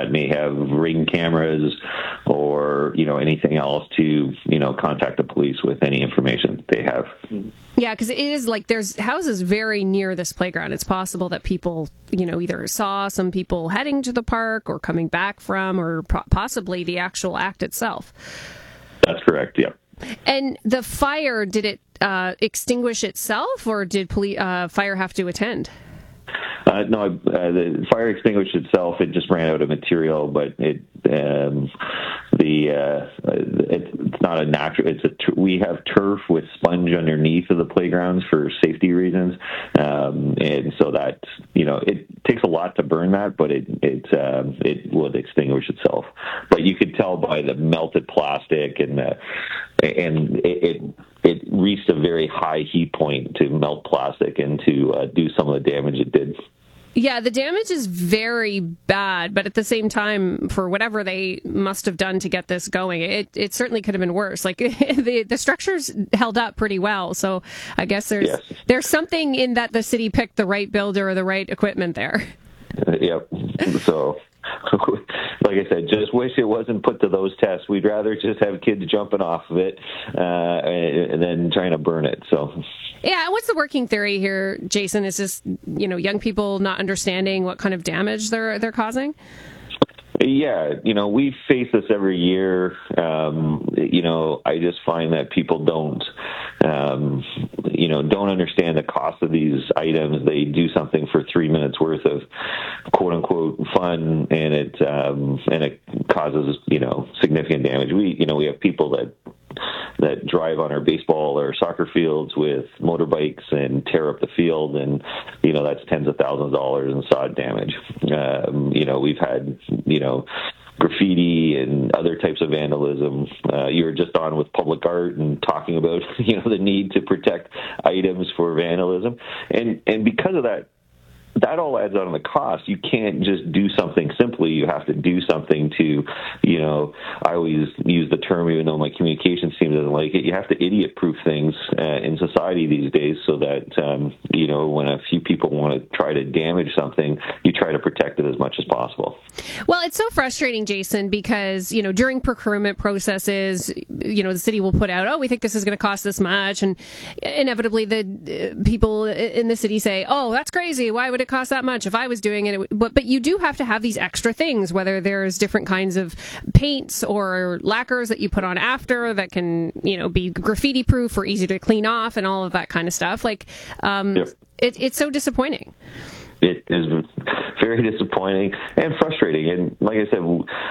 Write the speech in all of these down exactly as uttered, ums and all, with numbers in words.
that may have Ring cameras or, you know, anything else to, you know, contact the police with any information that they have. Yeah, because it is like there's houses very near this playground. It's possible that people, you know, either saw some people heading to the park or coming back from, or possibly the actual act itself. That's correct, yeah. And the fire, did it uh, extinguish itself, or did police, uh, fire have to attend? Uh, no, uh, the fire extinguished itself. It just ran out of material, but it um, the uh, it, it's not a natural. It's a we have turf with sponge underneath of the playgrounds for safety reasons, um, and so that you know it takes a lot to burn that, but it it um, it would extinguish itself. But you could tell by the melted plastic and the, and it. it It reached a very high heat point to melt plastic and to uh, do some of the damage it did. Yeah, the damage is very bad, but at the same time, for whatever they must have done to get this going, it, it certainly could have been worse. Like the the structure's held up pretty well, so I guess there's yes. there's something in that the city picked the right builder or the right equipment there. Uh, yep. So. Like I said, just wish it wasn't put to those tests. We'd rather just have kids jumping off of it uh, and then trying to burn it. So, yeah. What's the working theory here, Jason? Is this, you know, young people not understanding what kind of damage they're they're causing? Yeah, you know, we face this every year. Um, you know, I just find that people don't, um, you know, don't understand the cost of these items. They do something for three minutes worth of quote unquote fun, and it um, and it causes, you know, significant damage. We, you know, we have people that that drive on our baseball or soccer fields with motorbikes and tear up the field, and you know that's tens of thousands of dollars in sod damage. Um, you know, we've had you know graffiti and other types of vandalism. Uh, you were just on with Public Art and talking about you know the need to protect items for vandalism, and and because of that. That all adds on the cost. You can't just do something simply. You have to do something to, you know, I always use the term, even though my communications team doesn't like it, you have to idiot-proof things uh, in society these days so that, um, you know, when a few people want to try to damage something, you try to protect it as much as possible. Well, it's so frustrating, Jason, because, you know, during procurement processes, you know, the city will put out, oh, we think this is going to cost this much. And inevitably the uh, people in the city say, oh, that's crazy. Why would it cost that much? If I was doing it, it would, but but you do have to have these extra things, whether there's different kinds of paints or lacquers that you put on after that can, you know, be graffiti proof or easy to clean off and all of that kind of stuff. Like, um, yep. it, it's so disappointing. It is very disappointing and frustrating. And like I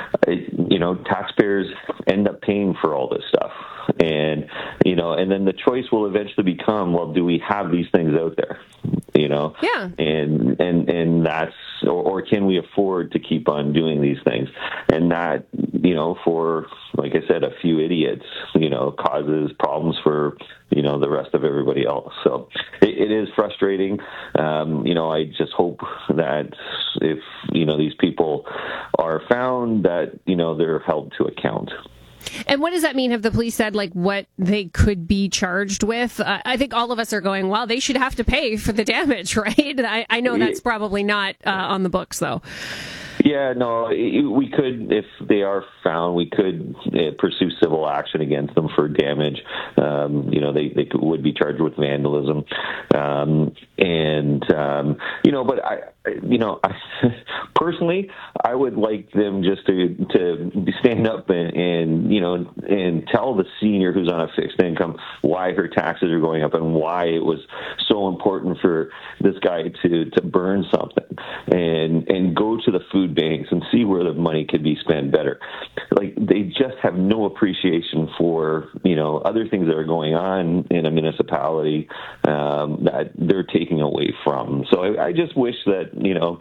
said, you know, taxpayers end up paying for all this stuff. And, you know, and then the choice will eventually become, well, do we have these things out there? You know? Yeah. And, and, and that's, or, or can we afford to keep on doing these things? And that, you know, for, like I said, a few idiots, you know, causes problems for, you know, the rest of everybody else. So it, it is frustrating. Um, you know, I just hope that if, you know, these people are found, that, you know, they're held to account. And what does that mean? Have the police said, like, what they could be charged with? Uh, I think all of us are going, well, they should have to pay for the damage, right? I, I know that's probably not uh, on the books, though. Yeah, no, we could, if they are found, we could uh, pursue civil action against them for damage. Um, you know, they, they could, would be charged with vandalism. Um, and, um, you know, but I, you know, I, personally, I would like them just to, to stand up and, and, you know, and tell the senior who's on a fixed income why her taxes are going up and why it was so important for this guy to, to burn something, and, and go to the food banks and see where the money could be spent better. Like, they just have no appreciation for, you know, other things that are going on in a municipality um, that they're taking away from. So I, I just wish that, you know,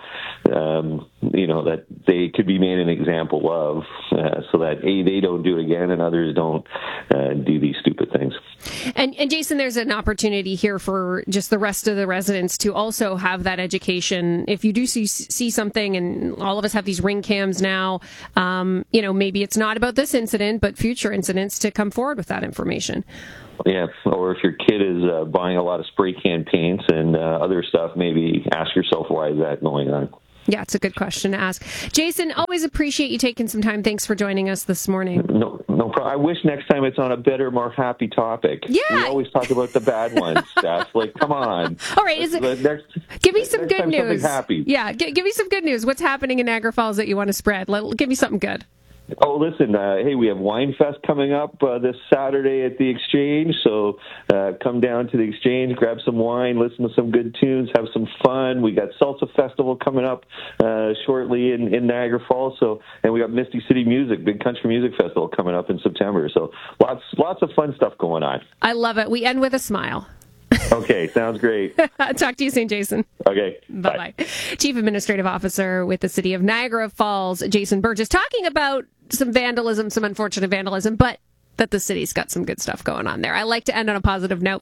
um, you know, that they could be made an example of, uh, so that A, they don't do it again, and others don't uh, do these stupid things. And, and Jason, there's an opportunity here for just the rest of the residents to also have that education. If you do see, see something, and all of us have these ring cams now, um, you know, maybe it's not about this incident, but future incidents, to come forward with that information. Yeah, or if your kid is uh, buying a lot of spray can paints and uh, other stuff, maybe ask yourself, why is that going on? Yeah, it's a good question to ask. Jason, always appreciate you taking some time. Thanks for joining us this morning. No, no problem. I wish next time it's on a better, more happy topic. Yeah. We always talk about the bad ones, Steph. Like, come on. All right. Is it, next, give me some good news. Happy. Yeah, g- give me some good news. What's happening in Niagara Falls that you want to spread? Let, give me something good. Oh, listen, uh, hey, we have Wine Fest coming up uh, this Saturday at the Exchange, so uh, come down to the Exchange, grab some wine, listen to some good tunes, have some fun. We got Salsa Festival coming up uh, shortly in, in Niagara Falls, so and we got Misty City Music, Big Country Music Festival coming up in September, so lots lots of fun stuff going on. I love it. We end with a smile. Okay, sounds great. Talk to you soon, Jason. Okay. Bye-bye. Bye. Chief Administrative Officer with the City of Niagara Falls, Jason Burgess, talking about some vandalism, some unfortunate vandalism, but that the city's got some good stuff going on there. I like to end on a positive note.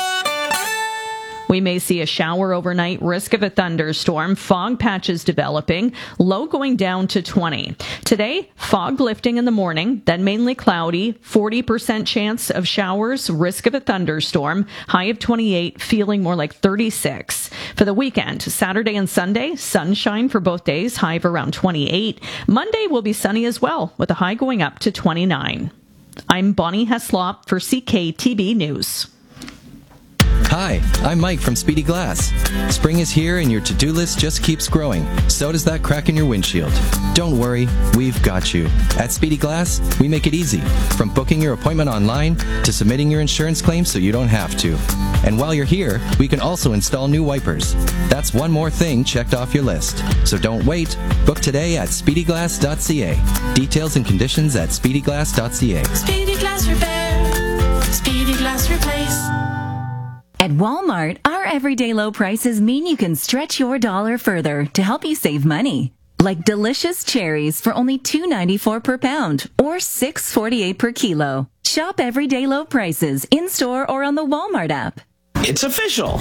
We may see a shower overnight, risk of a thunderstorm, fog patches developing, low going down to twenty. Today, fog lifting in the morning, then mainly cloudy, forty percent chance of showers, risk of a thunderstorm, high of twenty-eight, feeling more like thirty-six. For the weekend, Saturday and Sunday, sunshine for both days, high of around twenty-eight. Monday will be sunny as well, with a high going up to twenty-nine. I'm Bonnie Heslop for C K T B News. Hi, I'm Mike from Speedy Glass. Spring is here and your to-do list just keeps growing. So does that crack in your windshield. Don't worry, we've got you. At Speedy Glass, we make it easy. From booking your appointment online to submitting your insurance claim so you don't have to. And while you're here, we can also install new wipers. That's one more thing checked off your list. So don't wait. Book today at speedy glass dot c a. Details and conditions at speedy glass dot c a. Speedy Glass Repair. Speedy Glass Replace. At Walmart, our everyday low prices mean you can stretch your dollar further to help you save money. Like delicious cherries for only two dollars and ninety-four cents per pound or six dollars and forty-eight cents per kilo. Shop everyday low prices in-store or on the Walmart app. It's official!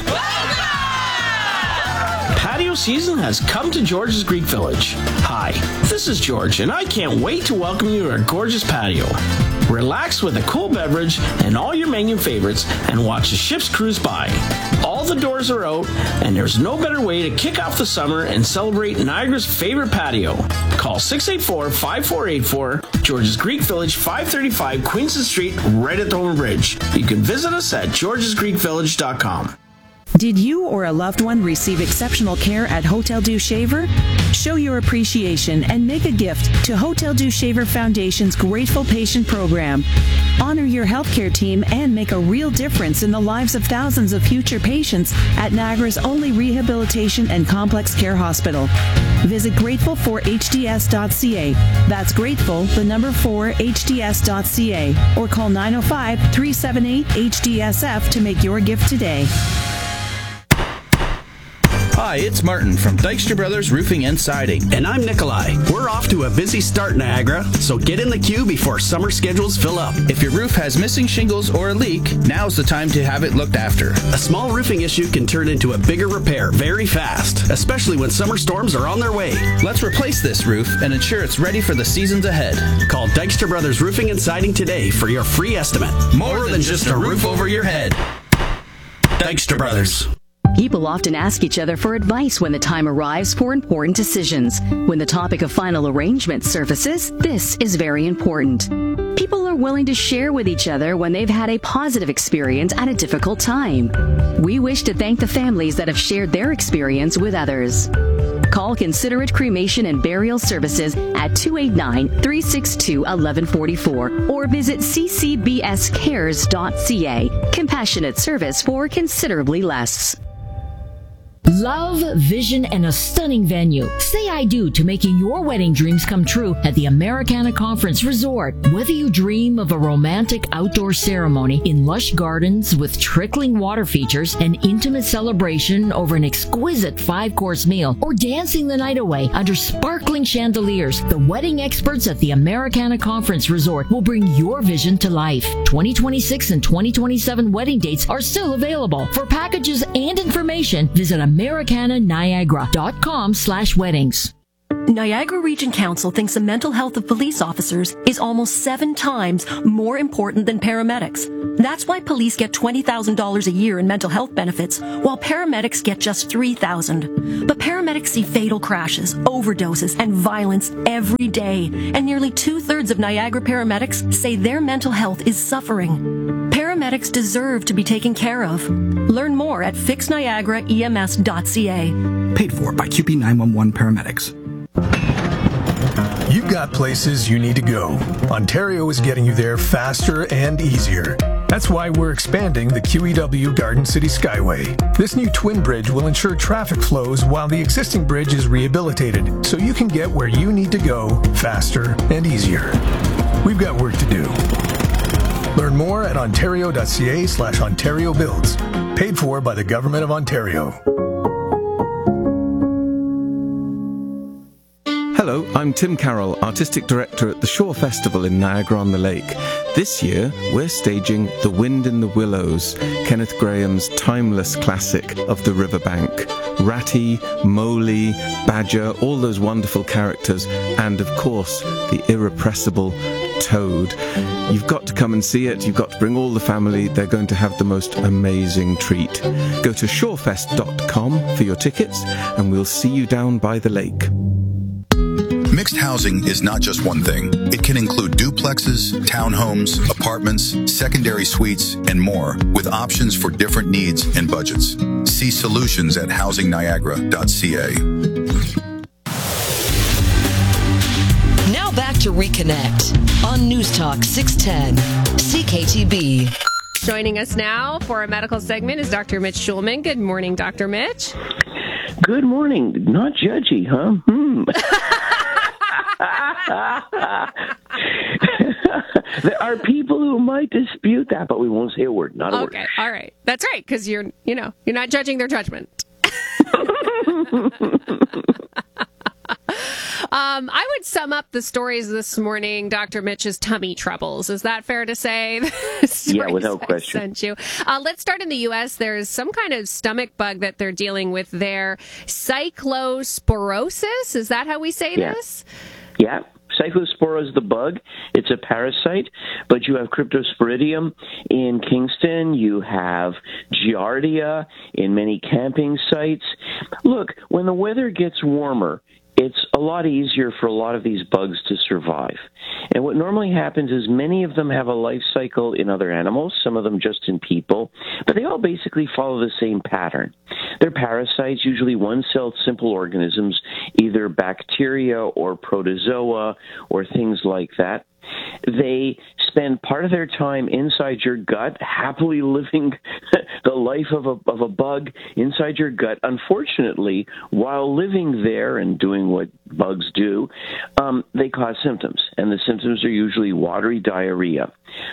Patio season has come to George's Greek Village. Hi, this is George, and I can't wait to welcome you to our gorgeous patio. Relax with a cool beverage and all your menu favorites and watch the ships cruise by. All the doors are out, and there's no better way to kick off the summer and celebrate Niagara's favorite patio. Call six eight four, five four eight four, George's Greek Village, five thirty-five Queenston Street, right at the Homer Bridge. You can visit us at georges greek village dot com. Did you or a loved one receive exceptional care at Hotel Dieu Shaver? Show your appreciation and make a gift to Hotel Dieu Shaver Foundation's Grateful Patient Program. Honor your healthcare team and make a real difference in the lives of thousands of future patients at Niagara's only rehabilitation and complex care hospital. Visit grateful for h d s dot c a. That's grateful, the number four, h d s dot c a. Or call nine oh five, three seven eight, H D S F to make your gift today. Hi, it's Martin from Dykstra Brothers Roofing and Siding. And I'm Nikolai. We're off to a busy start, Niagara, so get in the queue before summer schedules fill up. If your roof has missing shingles or a leak, now's the time to have it looked after. A small roofing issue can turn into a bigger repair very fast, especially when summer storms are on their way. Let's replace this roof and ensure it's ready for the seasons ahead. Call Dykstra Brothers Roofing and Siding today for your free estimate. More, More than, than just a roof over your head. Dykstra Brothers. People often ask each other for advice when the time arrives for important decisions. When the topic of final arrangement surfaces, this is very important. People are willing to share with each other when they've had a positive experience at a difficult time. We wish to thank the families that have shared their experience with others. Call Considerate Cremation and Burial Services at two eight nine, three six two, one one four four or visit c c b s cares dot c a. Compassionate service for considerably less. Love, vision, and a stunning venue. Say I do to making your wedding dreams come true at the Americana Conference Resort. Whether you dream of a romantic outdoor ceremony in lush gardens with trickling water features, an intimate celebration over an exquisite five-course meal, or dancing the night away under sparkling chandeliers, the wedding experts at the Americana Conference Resort will bring your vision to life. twenty twenty-six and twenty twenty-seven wedding dates are still available. For packages and information, visit Americana Niagara dot com slash weddings. Niagara Region Council thinks the mental health of police officers is almost seven times more important than paramedics. That's why police get twenty thousand dollars a year in mental health benefits, while paramedics get just three thousand dollars. But paramedics see fatal crashes, overdoses, and violence every day, and nearly two-thirds of Niagara paramedics say their mental health is suffering. Paramedics deserve to be taken care of. Learn more at fix niagara E M S dot C A. Paid for by Q P nine one one Paramedics. You've got places you need to go. Ontario is getting you there faster and easier. That's why we're expanding the Q E W Garden City Skyway. This new twin bridge will ensure traffic flows while the existing bridge is rehabilitated, so you can get where you need to go faster and easier. We've got work to do. Learn more at ontario.ca slash Ontario Builds. Paid for by the Government of Ontario. Hello, I'm Tim Carroll, Artistic Director at the Shore Festival in Niagara-on-the-Lake. This year, we're staging The Wind in the Willows, Kenneth Grahame's timeless classic of the riverbank. Ratty, Mowgli, Badger, all those wonderful characters, and of course, the irrepressible Toad. You've got to come and see it. You've got to bring all the family. They're going to have the most amazing treat. Go to shorefest dot com for your tickets, and we'll see you down by the lake. Mixed housing is not just one thing. It can include duplexes, townhomes, apartments, secondary suites, and more, with options for different needs and budgets. See solutions at housing niagara dot C A. Now back to Reconnect on News Talk six ten C K T B. Joining us now for a medical segment is Doctor Mitch Schulman. Good morning, Doctor Mitch. Good morning. Not judgy, huh? Hmm. There are people who might dispute that, but we won't say a word. Not a okay, word. all right. That's right, because you're, you know, you're not judging their judgment. Um, I would sum up the stories this morning, Doctor Mitch's tummy troubles. Is that fair to say? Yeah, without question. I sent you. Uh, let's start in the U S. There's some kind of stomach bug that they're dealing with there. Cyclosporosis? Is that how we say yeah. this? Yeah. Cyclospora is the bug. It's a parasite, but you have Cryptosporidium in Kingston. You have Giardia in many camping sites. Look, when the weather gets warmer, it's a lot easier for a lot of these bugs to survive. And what normally happens is many of them have a life cycle in other animals, some of them just in people, but they all basically follow the same pattern. They're parasites, usually one-celled simple organisms, either bacteria or protozoa or things like that. They spend part of their time inside your gut, happily living the life of a, of a bug inside your gut. Unfortunately, while living there and doing what bugs do, um, they cause symptoms, and the symptoms are usually watery diarrhea.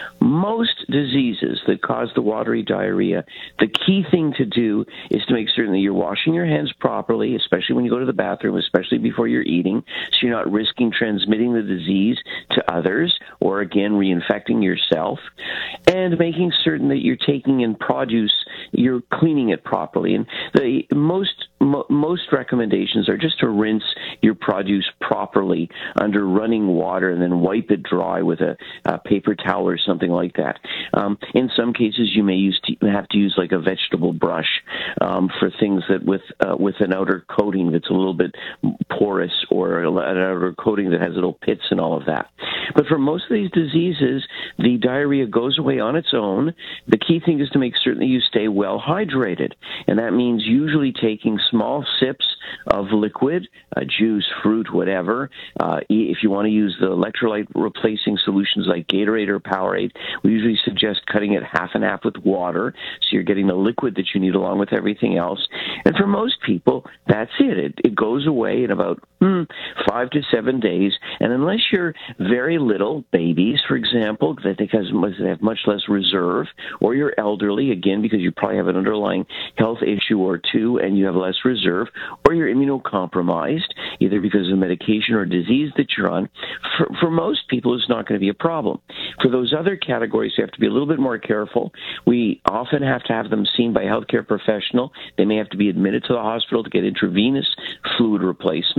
Most diseases that cause the watery diarrhea, the key thing to do is to make certain that you're washing your hands properly, especially when you go to the bathroom, especially before you're eating, so you're not risking transmitting the disease to others or, again, reinfecting yourself, and making certain that you're taking in produce, you're cleaning it properly. And the most mo- most recommendations are just to rinse your produce properly under running water and then wipe it dry with a, a paper towel or something like that. Um, in some cases, you may use to, have to use like a vegetable brush um, for things that with uh, with an outer coating that's a little bit porous, or an outer coating that has little pits and all of that. But for most of these diseases, the diarrhea goes away on its own. The key thing is to make certain that you stay well hydrated, and that means usually taking small sips of liquid, uh, juice, fruit, whatever. Uh, if you want to use the electrolyte replacing solutions like Gatorade or Powerade, we usually suggest cutting it half and half with water, so you're getting the liquid that you need along with everything else. And for most people, that's it. It, it goes away in about hmm, five to seven days, and unless you're very little, babies, for example, that they have much less reserve, or you're elderly, again, because you probably have an underlying health issue or two and you have less reserve, or you're immunocompromised, either because of medication or disease that you're on, for, for most people, it's not going to be a problem. For those other categories, you have to be a little bit more careful. We often have to have them seen by a healthcare professional. They may have to be admitted to the hospital to get intravenous fluid replacement.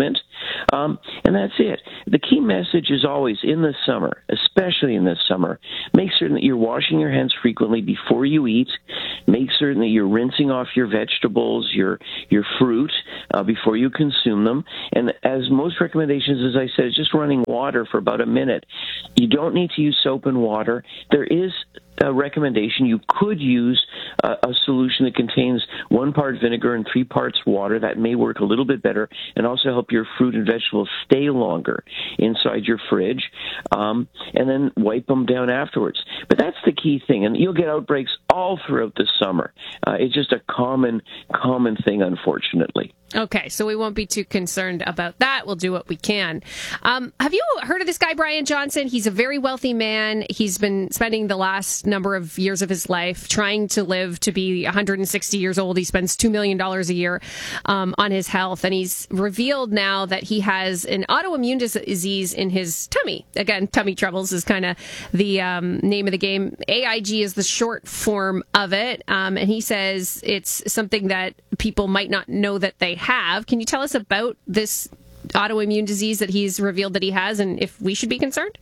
Um, and that's it. The key message is always in the summer, especially in this summer, make certain that you're washing your hands frequently before you eat. Make certain that you're rinsing off your vegetables, your your fruit uh, before you consume them. And as most recommendations, as I said, is just running water for about a minute. You don't need to use soap and water. There is a recommendation. You could use a, a solution that contains one part vinegar and three parts water. That may work a little bit better and also help your fruit and vegetables stay longer inside your fridge, um, and then wipe them down afterwards. But that's the key thing, and you'll get outbreaks all throughout the summer. Uh, it's just a common, common thing, unfortunately. Okay, so we won't be too concerned about that. We'll do what we can. Um, have you heard of this guy, Brian Johnson? He's a very wealthy man. He's been spending the last number of years of his life trying to live to be one hundred sixty years old. He spends two million dollars a year um, on his health, and he's revealed now that he has an autoimmune disease in his tummy. Again, tummy troubles is kind of the um, name of the game. A I G is the short form of it, um, and he says it's something that people might not know that they have. Can you tell us about this autoimmune disease that he's revealed that he has, and if we should be concerned?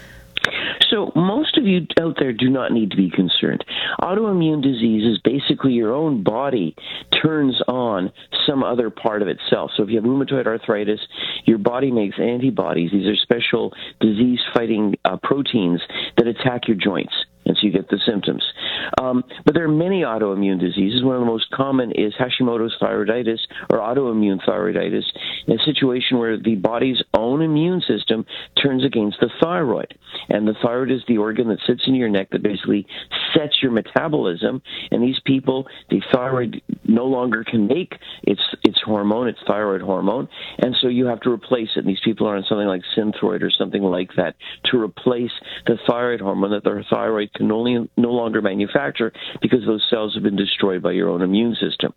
So most of you out there do not need to be concerned. Autoimmune disease is basically your own body turns on some other part of itself. So if you have rheumatoid arthritis, your body makes antibodies. These are special disease-fighting uh, proteins that attack your joints. And so you get the symptoms. Um, but there are many autoimmune diseases. One of the most common is Hashimoto's thyroiditis or autoimmune thyroiditis, a situation where the body's own immune system turns against the thyroid. And the thyroid is the organ that sits in your neck that basically sets your metabolism. And these people, the thyroid no longer can make its its hormone, its thyroid hormone, and so you have to replace it. And these people are on something like Synthroid or something like that to replace the thyroid hormone that their thyroid can only no longer manufacture because those cells have been destroyed by your own immune system.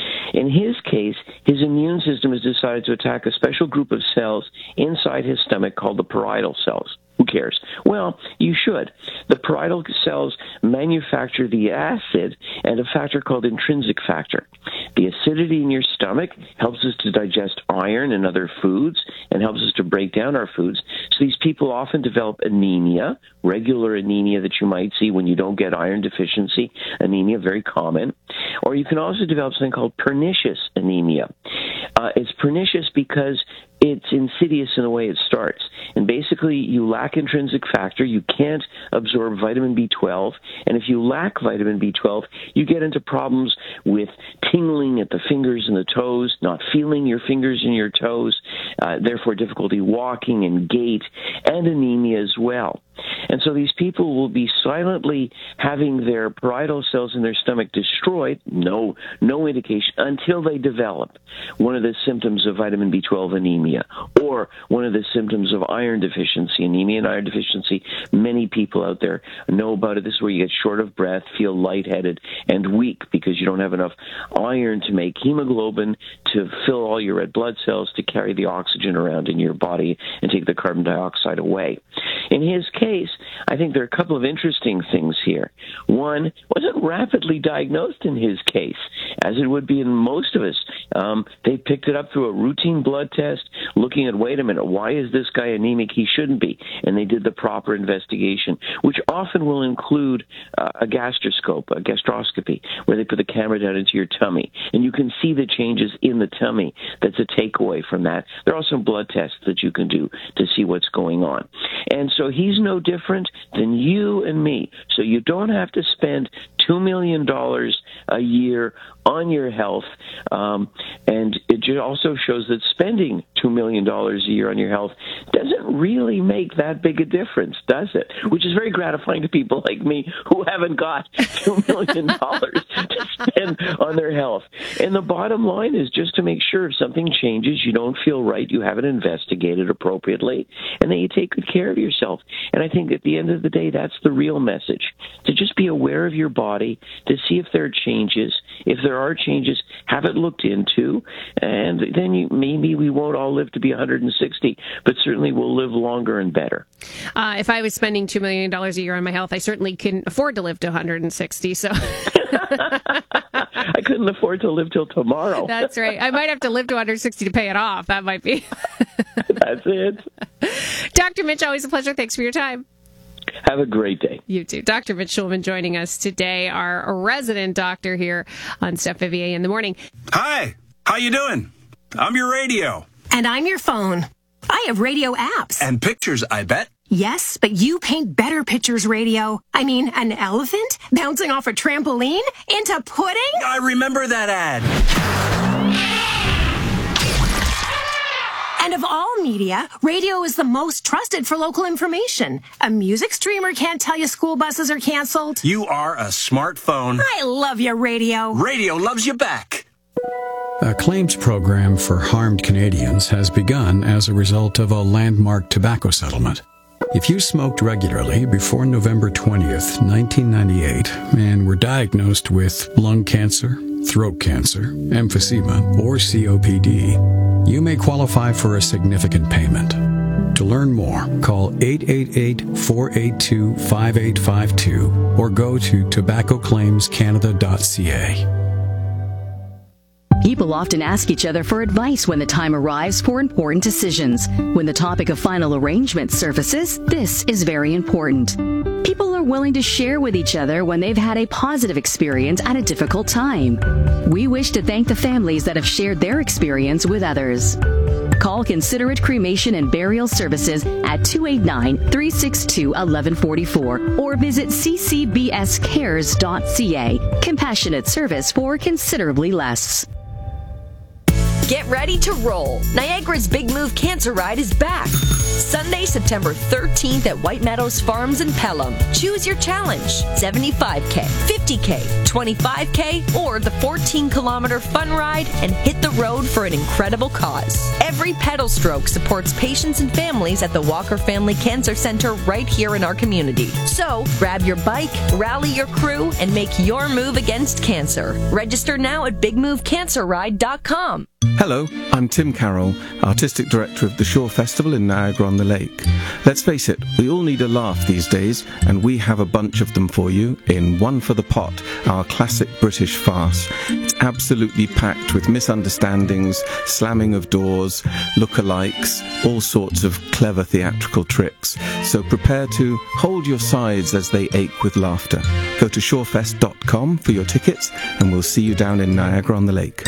In his case, his immune system has decided to attack a special group of cells inside his stomach called the parietal cells. Who cares? Well, you should. The parietal cells manufacture the acid and a factor called intrinsic factor. The acidity in your stomach helps us to digest iron and other foods and helps us to break down our foods. So these people often develop anemia, regular anemia that you might see when you don't get iron deficiency. Anemia, very common. Or you can also develop something called pernicious anemia. Uh, it's pernicious because it's insidious in the way it starts. And basically, you lack intrinsic factor. You can't absorb vitamin B twelve. And if you lack vitamin B twelve, you get into problems with tingling at the fingers and the toes, not feeling your fingers and your toes, uh, therefore difficulty walking and gait, and anemia as well. And so these people will be silently having their parietal cells in their stomach destroyed, no no indication, until they develop one of the symptoms of vitamin B twelve anemia or one of the symptoms of iron deficiency. Anemia and iron deficiency, many people out there know about it. This is where you get short of breath, feel lightheaded, and weak because you don't have enough iron to make hemoglobin to fill all your red blood cells to carry the oxygen around in your body and take the carbon dioxide away. In his case, I think there are a couple of interesting things here. One, wasn't rapidly diagnosed in his case, as it would be in most of us. Um, they picked it up through a routine blood test, looking at, wait a minute, why is this guy anemic? He shouldn't be. And they did the proper investigation, which often will include uh, a gastroscope, a gastroscopy, where they put the camera down into your tummy. And you can see the changes in the tummy. That's a takeaway from that. There are also blood tests that you can do to see what's going on. And so he's no different than you and me. So you don't have to spend two million dollars a year on your health. Um, and it also shows that spending two million dollars a year on your health doesn't really make that big a difference, does it? Which is very gratifying to people like me who haven't got two million dollars to spend on their health. And the bottom line is just to make sure if something changes, you don't feel right, you have it investigated appropriately, and then you take good care of yourself. And I think at the end of the day, that's the real message, to just be aware of your body, to see if there are changes. If there are changes, have it looked into, and then you, maybe we won't all live to be one hundred sixty, but certainly we'll live longer and better. Uh, if I was spending two million dollars a year on my health, I certainly couldn't afford to live to one hundred sixty, so I couldn't afford to live till tomorrow. That's right. I might have to live to under sixty to pay it off. That might be. That's it. Doctor Mitch, always a pleasure. Thanks for your time. Have a great day. You too. Doctor Mitch Schulman joining us today, our resident doctor here on Steph Vivier in the morning. Hi. How you doing? I'm your radio. And I'm your phone. I have radio apps. And pictures, I bet. Yes, but you paint better pictures, radio. I mean, an elephant bouncing off a trampoline into pudding? I remember that ad. And of all media, radio is the most trusted for local information. A music streamer can't tell you school buses are canceled. You are a smartphone. I love your radio. Radio loves you back. A claims program for harmed Canadians has begun as a result of a landmark tobacco settlement. If you smoked regularly before November twentieth, nineteen ninety-eight, and were diagnosed with lung cancer, throat cancer, emphysema, or C O P D, you may qualify for a significant payment. To learn more, call eight eight eight, four eight two, five eight five two or go to tobacco claims canada dot c a. People often ask each other for advice when the time arrives for important decisions. When the topic of final arrangement surfaces, this is very important. People are willing to share with each other when they've had a positive experience at a difficult time. We wish to thank the families that have shared their experience with others. Call Considerate Cremation and Burial Services at two eight nine, three six two, one one four four or visit c c b s cares dot c a. Compassionate service for considerably less. Get ready to roll. Niagara's Big Move Cancer Ride is back. Sunday, September thirteenth at White Meadows Farms in Pelham. Choose your challenge. seventy-five K, fifty K, twenty-five K, or the fourteen kilometer fun ride and hit the road for an incredible cause. Every pedal stroke supports patients and families at the Walker Family Cancer Center right here in our community. So, grab your bike, rally your crew, and make your move against cancer. Register now at big move cancer ride dot com. Hello, I'm Tim Carroll, Artistic Director of the Shore Festival in Niagara-on-the-Lake. Let's face it, we all need a laugh these days, and we have a bunch of them for you in One for the Pot, our classic British farce. It's absolutely packed with misunderstandings, slamming of doors, lookalikes, all sorts of clever theatrical tricks. So prepare to hold your sides as they ache with laughter. Go to shorefest dot com for your tickets, and we'll see you down in Niagara-on-the-Lake.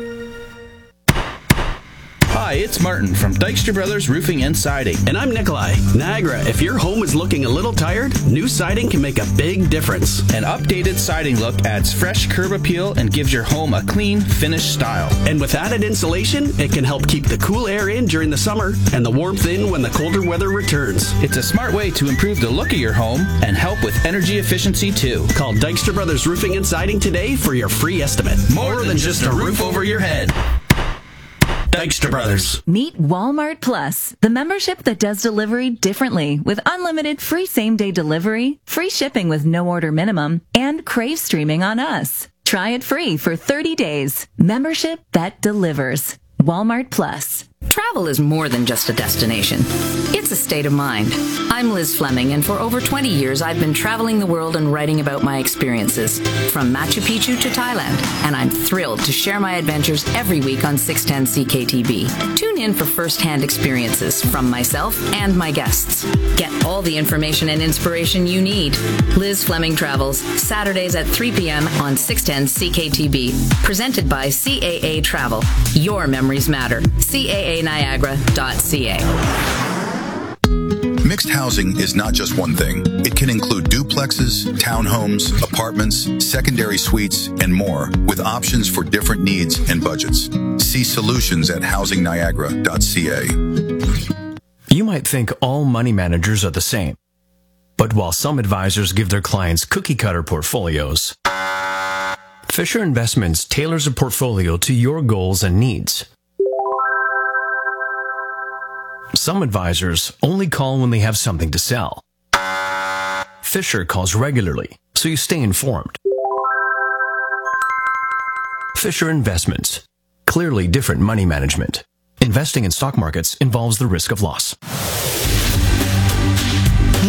Hi, it's Martin from Dykstra Brothers Roofing and Siding. And I'm Nikolai. Niagara, if your home is looking a little tired, new siding can make a big difference. An updated siding look adds fresh curb appeal and gives your home a clean, finished style. And with added insulation, it can help keep the cool air in during the summer and the warmth in when the colder weather returns. It's a smart way to improve the look of your home and help with energy efficiency too. Call Dykstra Brothers Roofing and Siding today for your free estimate. More than just a roof over your head. Dykstra Brothers. Meet Walmart Plus, the membership that does delivery differently with unlimited free same-day delivery, free shipping with no order minimum, and Crave streaming on us. Try it free for thirty days. Membership that delivers. Walmart Plus. Travel is more than just a destination. It's a state of mind. I'm Liz Fleming, and for over twenty years, I've been traveling the world and writing about my experiences, from Machu Picchu to Thailand, and I'm thrilled to share my adventures every week on six ten C K T B. Tune in for first-hand experiences from myself and my guests. Get all the information and inspiration you need. Liz Fleming Travels, Saturdays at three p.m. on six ten C K T B. Presented by C A A Travel. Your memories matter. C A A Niagara dot C A. Mixed housing is not just one thing. It can include duplexes, townhomes, apartments, secondary suites, and more, with options for different needs and budgets. See solutions at housing niagara dot c a. You might think all money managers are the same. But while some advisors give their clients cookie-cutter portfolios, Fisher Investments tailors a portfolio to your goals and needs. Some advisors only call when they have something to sell. Fisher calls regularly, so you stay informed. Fisher Investments. Clearly different money management. Investing in stock markets involves the risk of loss. Now back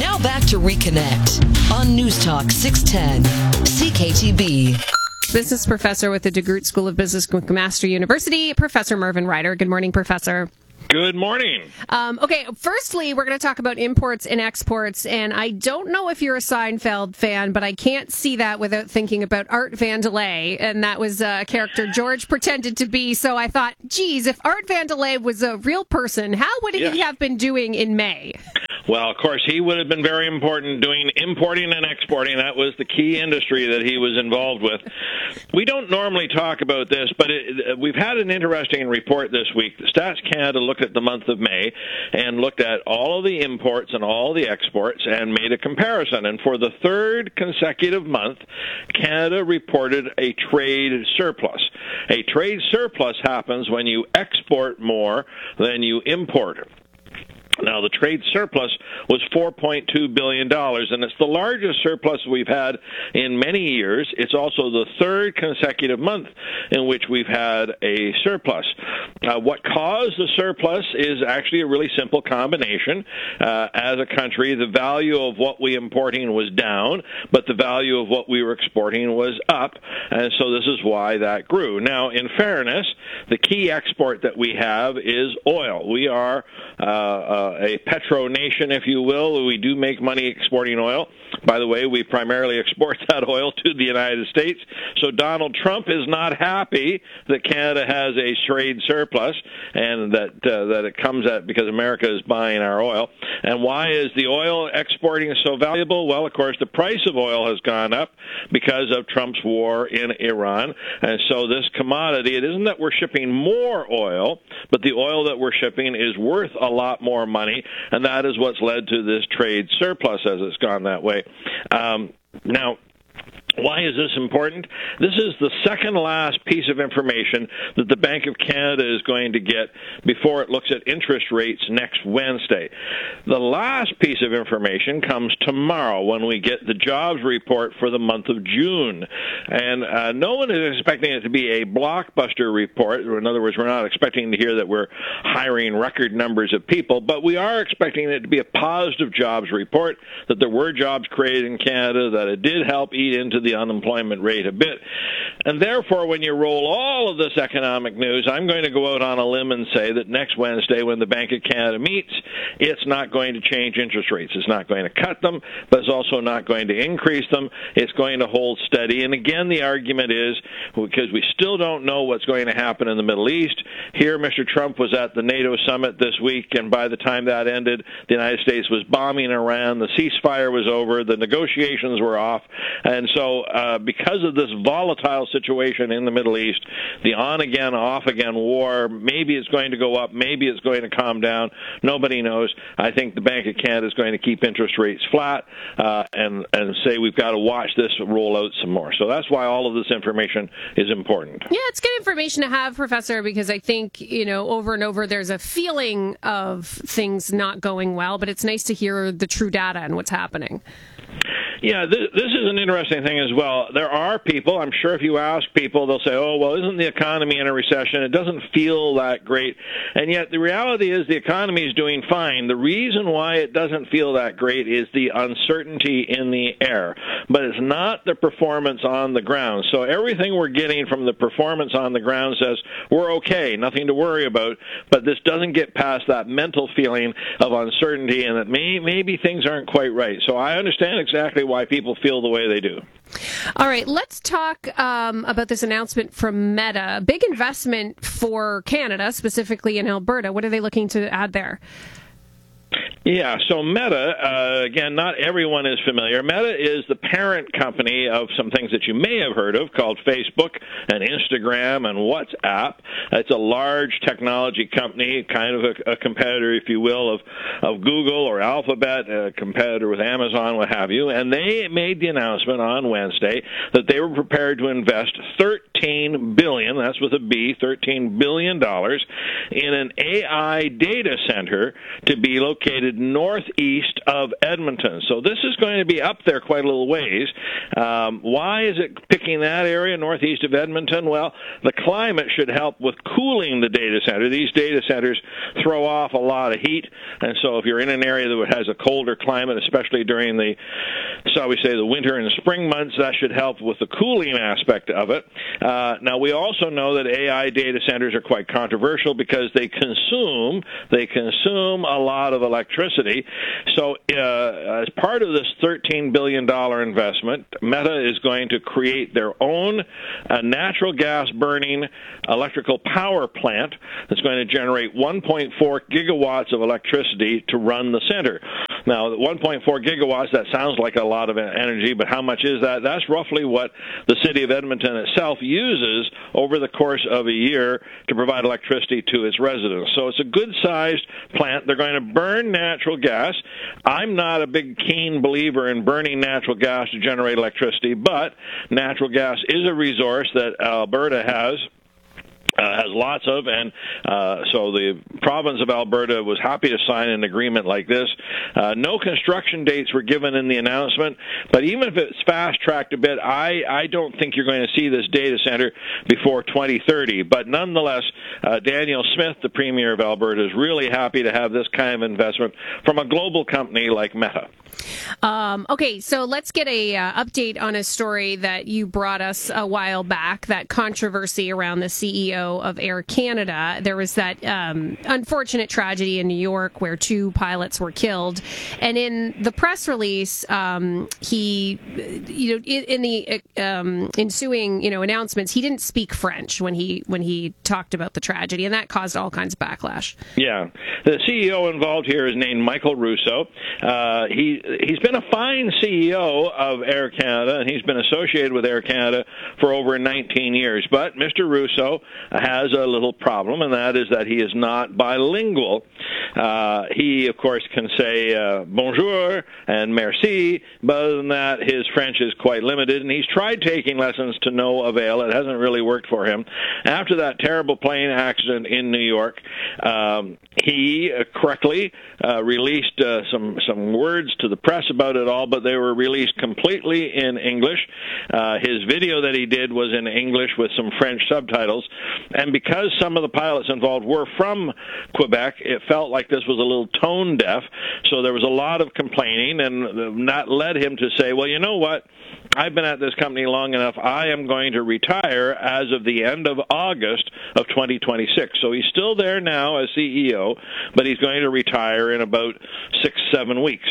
to Reconnect on News Talk six ten C K T B. Business professor with the DeGroote School of Business, McMaster University, Professor Mervyn Ryder. Good morning, Professor. Good morning. Um, okay, firstly, we're going to talk about imports and exports, and I don't know if you're a Seinfeld fan, but I can't see that without thinking about Art Vandelay, and that was a character George pretended to be, so I thought, geez, if Art Vandelay was a real person, how would Yes. he have been doing in May? Well, of course, he would have been very important doing importing and exporting. That was the key industry that he was involved with. We don't normally talk about this, but it, we've had an interesting report this week. Stats Canada looked at the month of May and looked at all of the imports and all the exports and made a comparison. And for the third consecutive month, Canada reported a trade surplus. A trade surplus happens when you export more than you import. Now, the trade surplus was four point two billion dollars, and it's the largest surplus we've had in many years. It's also the third consecutive month in which we've had a surplus. Uh, what caused the surplus is actually a really simple combination. Uh, as a country, the value of what we importing was down, but the value of what we were exporting was up, and so this is why that grew. Now, in fairness, the key export that we have is oil. We are uh, uh, a petro nation, if you will. We do make money exporting oil. By the way, we primarily export that oil to the United States. So Donald Trump is not happy that Canada has a trade surplus and that uh, that it comes at because America is buying our oil. And why is the oil exporting so valuable? Well, of course, the price of oil has gone up because of Trump's war in Iran. And so this commodity, it isn't that we're shipping more oil, but the oil that we're shipping is worth a lot more money, and that is what's led to this trade surplus as it's gone that way. Um, now, why is this important? This is the second last piece of information that the Bank of Canada is going to get before it looks at interest rates next Wednesday. The last piece of information comes tomorrow when we get the jobs report for the month of June. And uh, no one is expecting it to be a blockbuster report. In other words, we're not expecting to hear that we're hiring record numbers of people, but we are expecting it to be a positive jobs report, that there were jobs created in Canada, that it did help eat into the unemployment rate a bit. And therefore, when you roll all of this economic news, I'm going to go out on a limb and say that next Wednesday, when the Bank of Canada meets, it's not going to change interest rates. It's not going to cut them, but it's also not going to increase them. It's going to hold steady. And again, the argument is, because we still don't know what's going to happen in the Middle East. Here, Mister Trump was at the NATO summit this week, and by the time that ended, the United States was bombing Iran. The ceasefire was over. The negotiations were off. And so uh, because of this volatile situation in the Middle East, the on-again, off-again war, maybe it's going to go up, maybe it's going to calm down. Nobody knows. I think the Bank of Canada is going to keep interest rates flat uh, and, and say we've got to watch this roll out some more. So that's why all of this information is important. Yeah, it's good information to have, Professor, because I think, you know, over and over there's a feeling of things not going well, but it's nice to hear the true data and what's happening. Yeah, this, this is an interesting thing as well. There are people, I'm sure if you ask people, they'll say, oh, well, isn't the economy in a recession? It doesn't feel that great. And yet the reality is the economy is doing fine. The reason why it doesn't feel that great is the uncertainty in the air. But it's not the performance on the ground. So everything we're getting from the performance on the ground says we're okay, nothing to worry about. But this doesn't get past that mental feeling of uncertainty and that may, maybe things aren't quite right. So I understand exactly why people feel the way they do. All right, let's talk um, about this announcement from Meta. Big investment for Canada, specifically in Alberta. What are they looking to add there? Yeah, so Meta, uh, again, not everyone is familiar. Meta is the parent company of some things that you may have heard of called Facebook and Instagram and WhatsApp. It's a large technology company, kind of a, a competitor, if you will, of, of Google or Alphabet, a competitor with Amazon, what have you. And they made the announcement on Wednesday that they were prepared to invest thirteen thirteen billion dollars, that's with a B, thirteen billion dollars, in an A I data center to be located northeast of Edmonton. So this is going to be up there quite a little ways. Um, why is it picking that area northeast of Edmonton? Well, the climate should help with cooling the data center. These data centers throw off a lot of heat, and so if you're in an area that has a colder climate, especially during the, shall we say, the winter and spring months, that should help with the cooling aspect of it. Uh, now, we also know that A I data centers are quite controversial because they consume they consume a lot of electricity. So uh, as part of this thirteen billion dollars investment, Meta is going to create their own uh, natural gas burning electrical power plant that's going to generate one point four gigawatts of electricity to run the center. Now, one point four gigawatts, that sounds like a lot of energy, but how much is that? That's roughly what the city of Edmonton itself uses over the course of a year to provide electricity to its residents. So it's a good-sized plant. They're going to burn natural gas. I'm not a big, keen believer in burning natural gas to generate electricity, but natural gas is a resource that Alberta has. Uh, has lots of, and uh, so the province of Alberta was happy to sign an agreement like this. Uh, no construction dates were given in the announcement, but even if it's fast-tracked a bit, I, I don't think you're going to see this data center before twenty thirty. But nonetheless, uh, Danielle Smith, the Premier of Alberta, is really happy to have this kind of investment from a global company like Meta. Um, okay, so let's get a uh, update on a story that you brought us a while back, that controversy around the C E O of Air Canada. There was that um, unfortunate tragedy in New York where two pilots were killed. And in the press release, um, he, you know, in, in the um, ensuing, you know, announcements, he didn't speak French when he when he talked about the tragedy, and that caused all kinds of backlash. Yeah, the C E O involved here is named Michael Russo. Uh, he He's been a fine C E O of Air Canada, and he's been associated with Air Canada for over nineteen years. But Mister Russo has a little problem, and that is that he is not bilingual. Uh, he, of course, can say uh, bonjour and merci, but other than that, his French is quite limited, and he's tried taking lessons to no avail. It hasn't really worked for him. After that terrible plane accident in New York, um, he uh, correctly uh, released uh, some, some words to the press about it all, but they were released completely in English. Uh, his video that he did was in English with some French subtitles, and because some of the pilots involved were from Quebec, it felt like this was a little tone deaf, so there was a lot of complaining, and that led him to say, well, you know what, I've been at this company long enough, I am going to retire as of the end of August of twenty twenty-six. So he's still there now as C E O, but he's going to retire in about six, seven weeks.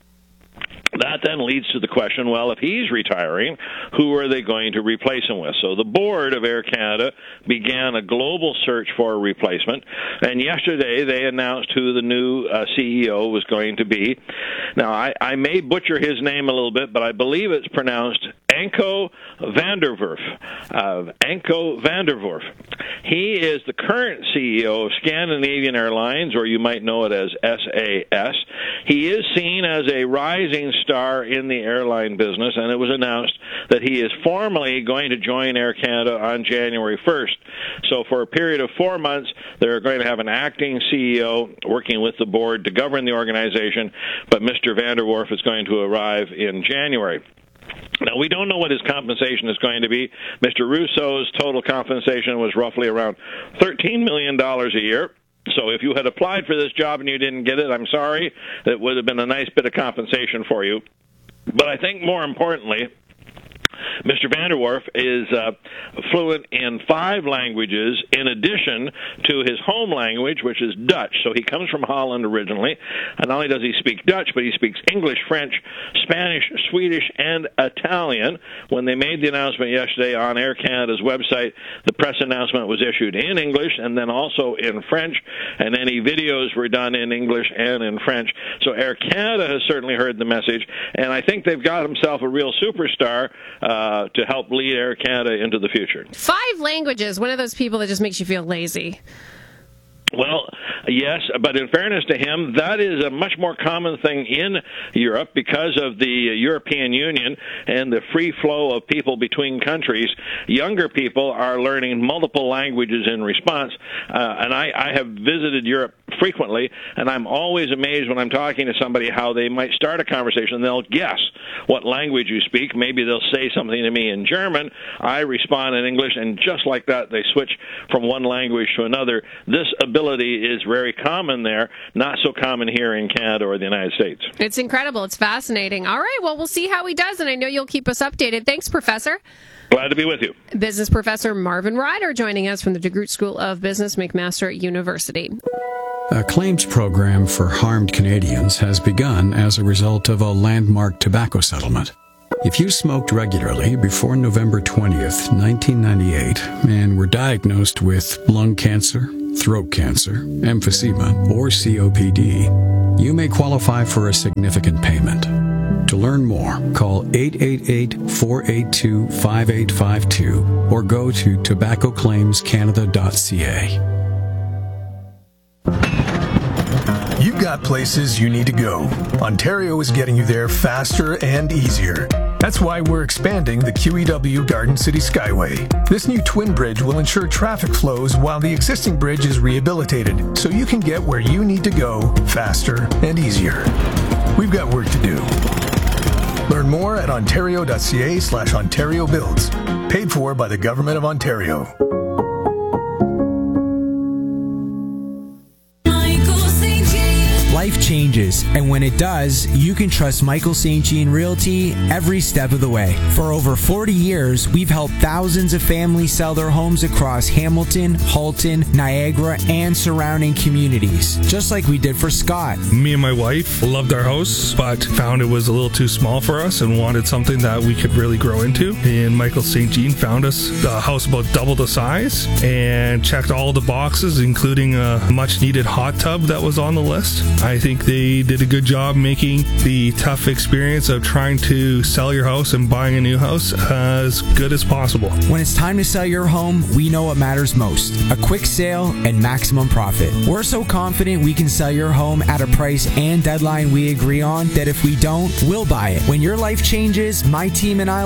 That then leads to the question, well, if he's retiring, who are they going to replace him with? So the board of Air Canada began a global search for a replacement, and yesterday they announced who the new uh, C E O was going to be. Now, I, I may butcher his name a little bit, but I believe it's pronounced Anko van der Werf. Uh, Anko van der Werf. He is the current C E O of Scandinavian Airlines, or you might know it as S A S. He is seen as a rising star in the airline business, and it was announced that he is formally going to join Air Canada on January first. So for a period of four months, they're going to have an acting C E O working with the board to govern the organization, but Mister van der Werf is going to arrive in January. Now, we don't know what his compensation is going to be. Mister Russo's total compensation was roughly around thirteen million dollars a year. So if you had applied for this job and you didn't get it, I'm sorry. It would have been a nice bit of compensation for you. But I think more importantly, Mister van der Werf is uh, fluent in five languages in addition to his home language, which is Dutch. So he comes from Holland originally, and not only does he speak Dutch, but he speaks English, French, Spanish, Swedish, and Italian. When they made the announcement yesterday on Air Canada's website, the press announcement was issued in English and then also in French, and any videos were done in English and in French. So Air Canada has certainly heard the message, and I think they've got himself a real superstar Uh, to help lead Air Canada into the future. Five languages. One of those people that just makes you feel lazy. Well, yes, but in fairness to him, that is a much more common thing in Europe because of the European Union and the free flow of people between countries. Younger people are learning multiple languages in response, uh, and I, I have visited Europe frequently, and I'm always amazed when I'm talking to somebody how they might start a conversation and they'll guess what language you speak. Maybe they'll say something to me in German. I respond in English, and just like that, they switch from one language to another. This ability is very common there, not so common here in Canada or the United States. It's incredible. It's fascinating. All right, well, we'll see how he does, and I know you'll keep us updated. Thanks, Professor. Glad to be with you. Business Professor Marvin Ryder joining us from the DeGroote School of Business, McMaster University. A claims program for harmed Canadians has begun as a result of a landmark tobacco settlement. If you smoked regularly before November twentieth, nineteen ninety-eight, and were diagnosed with lung cancer, throat cancer, emphysema, or C O P D, you may qualify for a significant payment. To learn more, call eight eight eight, four eight two, five eight five two or go to tobacco claims canada dot c a. You've got places you need to go. Ontario is getting you there faster and easier. That's why we're expanding the Q E W Garden City Skyway. This new twin bridge will ensure traffic flows while the existing bridge is rehabilitated, so you can get where you need to go faster and easier. We've got work to do. Learn more at ontario dot c a slash ontario builds. Paid for by the Government of Ontario. Life changes, and when it does, you can trust Michael Saint Jean Realty every step of the way. For over forty years, we've helped thousands of families sell their homes across Hamilton, Halton, Niagara, and surrounding communities, just like we did for Scott. Me and my wife loved our house, but found it was a little too small for us and wanted something that we could really grow into. And Michael Saint Jean found us a house about double the size and checked all the boxes, including a much-needed hot tub that was on the list. I think they did a good job making the tough experience of trying to sell your house and buying a new house as good as possible. When it's time to sell your home, we know what matters most: a quick sale and maximum profit. We're so confident we can sell your home at a price and deadline we agree on that if we don't, we'll buy it. When your life changes, my team and I